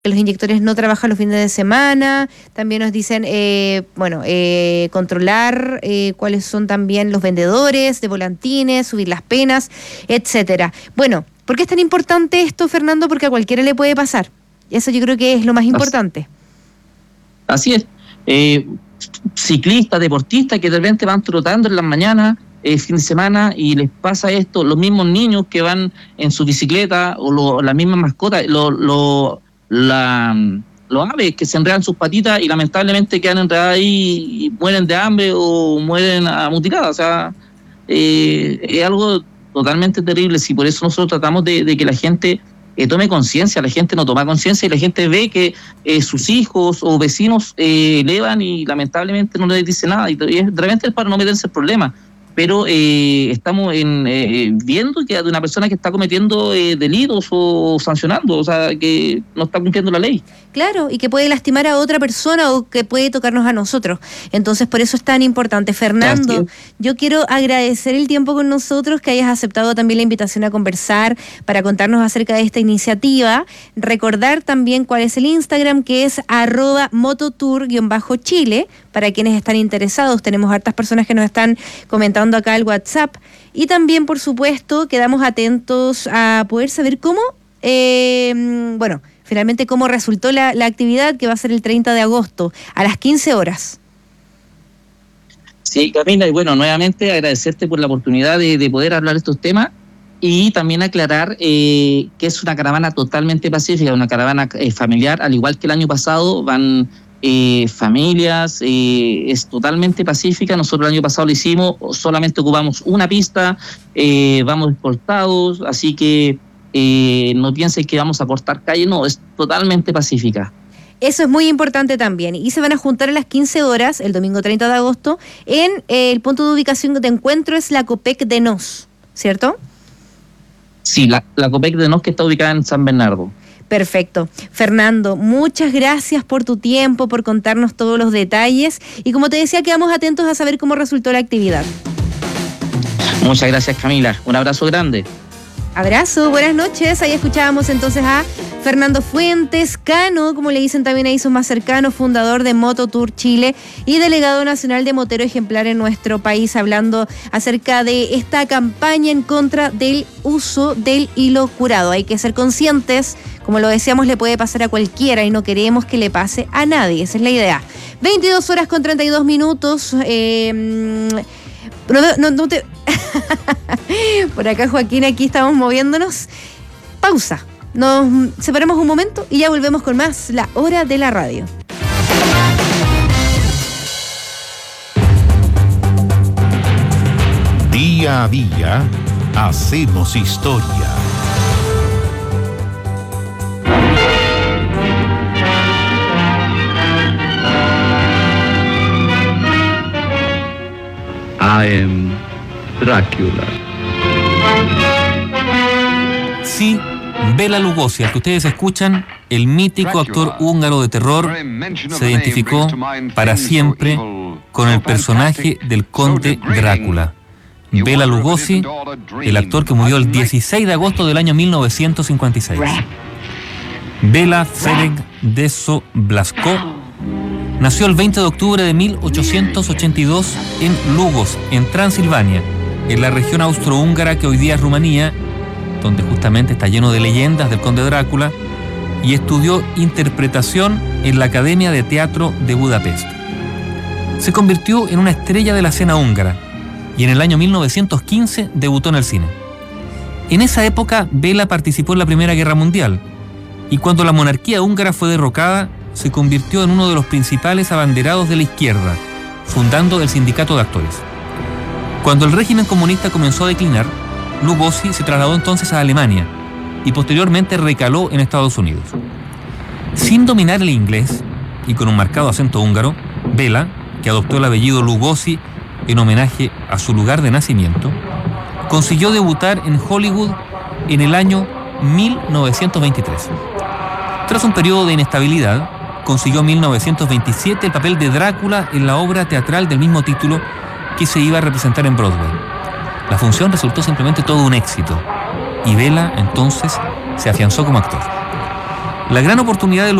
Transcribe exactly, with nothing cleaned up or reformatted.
que los inyectores no trabajan los fines de semana. También nos dicen, eh, bueno, eh, controlar eh, cuáles son también los vendedores de volantines, subir las penas, etcétera. Bueno, ¿por qué es tan importante esto, Fernando? Porque a cualquiera le puede pasar. Eso yo creo que es lo más importante. Así es. Eh, ciclistas, deportistas que de repente van trotando en las mañanas, eh, fin de semana, y les pasa esto. Los mismos niños que van en su bicicleta, o lo, las mismas mascotas, lo, lo, la, los aves que se enredan sus patitas y lamentablemente quedan enredadas ahí y mueren de hambre o mueren mutiladas. O sea, eh, es algo totalmente terrible. Sí, por eso nosotros tratamos de, de que la gente Eh, tome conciencia. La gente no toma conciencia y la gente ve que eh, sus hijos o vecinos eh, elevan y lamentablemente no les dice nada, y de repente es para no meterse el problema, pero eh, estamos en, eh, viendo que hay una persona que está cometiendo eh, delitos o sancionando, o sea, que no está cumpliendo la ley. Claro, y que puede lastimar a otra persona o que puede tocarnos a nosotros. Entonces, por eso es tan importante. Fernando, yo quiero agradecer el tiempo con nosotros, que hayas aceptado también la invitación a conversar para contarnos acerca de esta iniciativa. Recordar también cuál es el Instagram, que es arroba mototour-chile, para quienes están interesados. Tenemos hartas personas que nos están comentando acá el WhatsApp. Y también, por supuesto, quedamos atentos a poder saber cómo, eh, bueno, finalmente cómo resultó la, la actividad, que va a ser el treinta de agosto a las quince horas. Sí, Camila, y bueno, nuevamente agradecerte por la oportunidad de, de poder hablar de estos temas y también aclarar eh, que es una caravana totalmente pacífica, una caravana eh, familiar, al igual que el año pasado, van eh, familias, eh, es totalmente pacífica. Nosotros el año pasado lo hicimos, solamente ocupamos una pista, eh, vamos escoltados, así que Eh, no piensen que vamos a cortar calle, no, es totalmente pacífica. Eso es muy importante también. Y se van a juntar a las quince horas, el domingo treinta de agosto, en eh, el punto de ubicación de encuentro es la Copec de Nos, ¿cierto? Sí, la, la Copec de Nos, que está ubicada en San Bernardo. Perfecto. Fernando, muchas gracias por tu tiempo, por contarnos todos los detalles. Y como te decía, quedamos atentos a saber cómo resultó la actividad. Muchas gracias, Camila. Un abrazo grande. Abrazo, buenas noches. Ahí escuchábamos entonces a Fernando Fuentes Cano, como le dicen también ahí sus más cercanos, fundador de Mototour Chile y delegado nacional de Motero Ejemplar en nuestro país, hablando acerca de esta campaña en contra del uso del hilo curado. Hay que ser conscientes, como lo decíamos, le puede pasar a cualquiera y no queremos que le pase a nadie, esa es la idea. veintidós horas con treinta y dos minutos. Eh, no, no, no te... Por acá, Joaquín, aquí estamos moviéndonos. Pausa. Nos separamos un momento y ya volvemos con más La Hora de la Radio. Día a día hacemos historia. I am Drácula. Sí, Bela Lugosi, al que ustedes escuchan, el mítico actor húngaro de terror, se identificó para siempre con el personaje del conde Drácula. Bela Lugosi, el actor que murió el dieciséis de agosto del año mil novecientos cincuenta y seis. Bela Ferenc Deso Blasco nació el veinte de octubre de mil ochocientos ochenta y dos en Lugos, en Transilvania, en la región austrohúngara que hoy día es Rumanía, donde justamente está lleno de leyendas del conde Drácula, y estudió interpretación en la Academia de Teatro de Budapest. Se convirtió en una estrella de la escena húngara y en el año mil novecientos quince debutó en el cine. En esa época, Bela participó en la Primera Guerra Mundial y cuando la monarquía húngara fue derrocada, se convirtió en uno de los principales abanderados de la izquierda, fundando el Sindicato de Actores. Cuando el régimen comunista comenzó a declinar, Lugosi se trasladó entonces a Alemania y posteriormente recaló en Estados Unidos. Sin dominar el inglés y con un marcado acento húngaro, Bela, que adoptó el apellido Lugosi en homenaje a su lugar de nacimiento, consiguió debutar en Hollywood en el año mil novecientos veintitrés. Tras un periodo de inestabilidad, consiguió en mil novecientos veintisiete el papel de Drácula en la obra teatral del mismo título que se iba a representar en Broadway. La función resultó simplemente todo un éxito y Bela entonces se afianzó como actor. La gran oportunidad de